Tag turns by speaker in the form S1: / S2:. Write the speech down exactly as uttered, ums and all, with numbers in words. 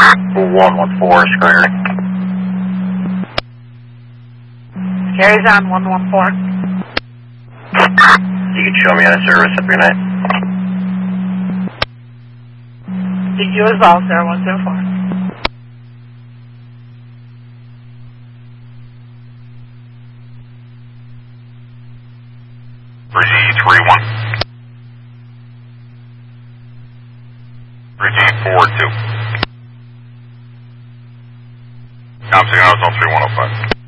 S1: one one four, Square.
S2: Carries on one one four.
S1: You can show me on a service up your night.
S2: You as well, sir, one zero four.
S1: three three one. three four two. Com signal, three one oh five.